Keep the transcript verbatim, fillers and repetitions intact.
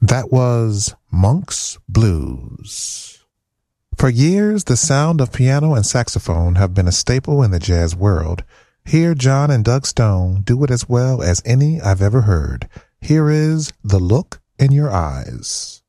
That was Monk's Blues. For years, the sound of piano and saxophone have been a staple in the jazz world. Here, John and Doug Stone do it as well as any I've ever heard. Here is The Look in Your Eyes.